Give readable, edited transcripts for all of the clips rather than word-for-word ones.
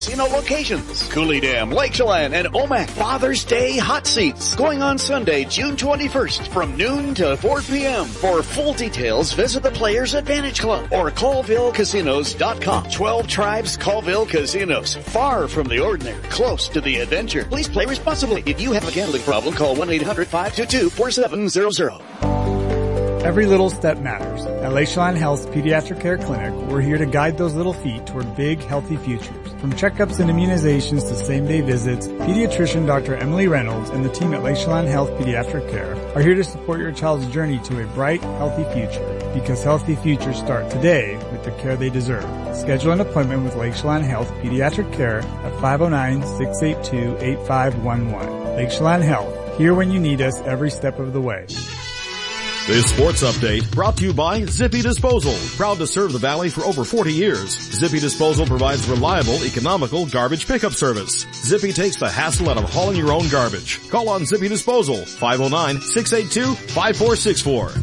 Casino locations, Cooley Dam, Lake Chelan, and Omak. Father's Day Hot Seats going on Sunday, June 21st from noon to 4 p.m. For full details, visit the Players Advantage Club or ColvilleCasinos.com. 12 Tribes Colville Casinos. Far from the ordinary, close to the adventure. Please play responsibly. If you have a gambling problem, call 1-800-522-4700. Every little step matters. At Lake Chelan Health's Pediatric Care Clinic, we're here to guide those little feet toward big, healthy futures. From checkups and immunizations to same-day visits, pediatrician Dr. Emily Reynolds and the team at Lake Chelan Health Pediatric Care are here to support your child's journey to a bright, healthy future. Because healthy futures start today with the care they deserve. Schedule an appointment with Lake Chelan Health Pediatric Care at 509-682-8511. Lake Chelan Health, here when you need us every step of the way. This sports update brought to you by Zippy Disposal. Proud to serve the Valley for over 40 years. Zippy Disposal provides reliable, economical garbage pickup service. Zippy takes the hassle out of hauling your own garbage. Call on Zippy Disposal, 509-682-5464.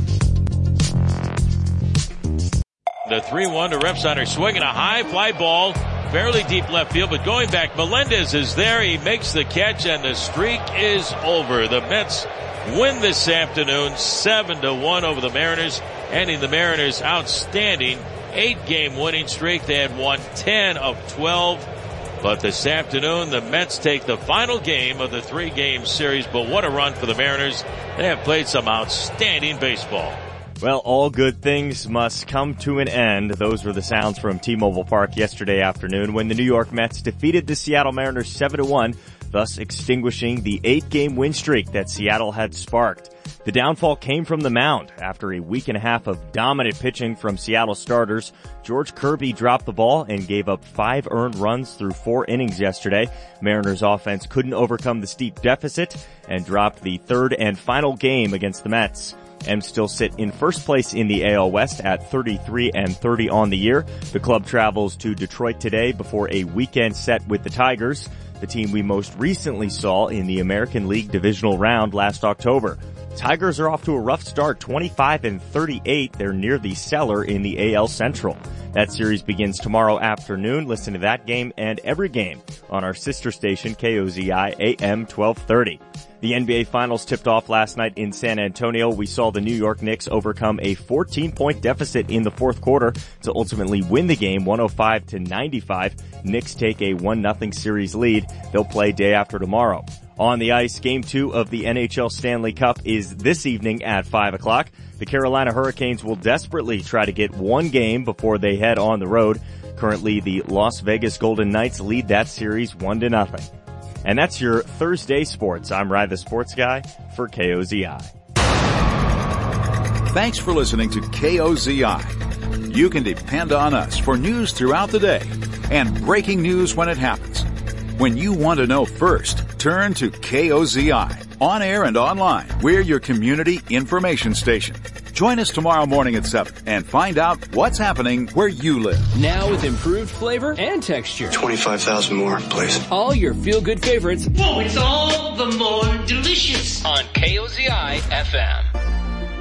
The 3-1 to Refsnyder, swinging a high fly ball, fairly deep left field, but going back, Melendez is there. He makes the catch, and the streak is over. The Mets win this afternoon 7-1 over the Mariners, ending the Mariners' outstanding 8-game winning streak. They had won 10 of 12, but this afternoon the Mets take the final game of the 3-game series. But what a run for the Mariners. They have played some outstanding baseball. Well, all good things must come to an end. Those were the sounds from T-Mobile Park yesterday afternoon when the New York Mets defeated the Seattle Mariners 7-1. Thus extinguishing the 8-game win streak that Seattle had sparked. The downfall came from the mound. After a week and a half of dominant pitching from Seattle starters, George Kirby dropped the ball and gave up 5 earned runs through 4 innings yesterday. Mariners offense couldn't overcome the steep deficit and dropped the third and final game against the Mets. M's still sit in first place in the AL West at 33-30 on the year. The club travels to Detroit today before a weekend set with the Tigers, the team we most recently saw in the American League divisional round last October. Tigers are off to a rough start, 25-38. They're near the cellar in the AL Central. That series begins tomorrow afternoon. Listen to that game and every game on our sister station, KOZI AM 1230. The NBA Finals tipped off last night in San Antonio. We saw the New York Knicks overcome a 14-point deficit in the fourth quarter to ultimately win the game 105-95. Knicks take a 1-0 series lead. They'll play day after tomorrow. On the ice, Game 2 of the NHL Stanley Cup is this evening at 5 o'clock. The Carolina Hurricanes will desperately try to get one game before they head on the road. Currently, the Las Vegas Golden Knights lead that series 1-0. And that's your Thursday sports. I'm Rye the Sports Guy for KOZI. Thanks for listening to KOZI. You can depend on us for news throughout the day and breaking news when it happens. When you want to know first, turn to KOZI. On air and online, we're your community information station. Join us tomorrow morning at 7 and find out what's happening where you live. Now with improved flavor and texture. 25,000 more, please. All your feel-good favorites. Oh, it's all the more delicious. On KOZI FM.